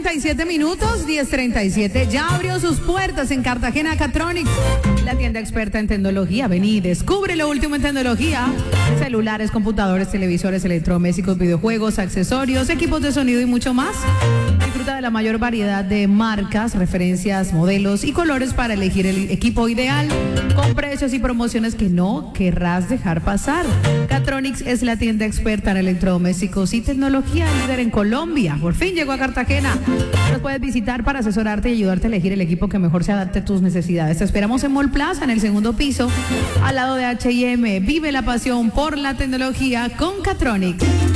10:37, 10:37. Ya abrió sus puertas en Cartagena Catronics, la tienda experta en tecnología. Vení y descubre lo último en tecnología: celulares, computadores, televisores, electrodomésticos, videojuegos, accesorios, equipos de sonido y mucho más. Disfruta de la mayor variedad de marcas, referencias, modelos y colores para elegir el equipo ideal, con precios y promociones que no querrás dejar pasar. Catronics es la tienda experta en electrodomésticos y tecnología, líder en Colombia. Por fin llegó a Cartagena. Nos puedes visitar para asesorarte y ayudarte a elegir el equipo que mejor se adapte a tus necesidades. Te esperamos en Mall Plaza, en el segundo piso, al lado de H&M. Vive la pasión por la tecnología con Catronics.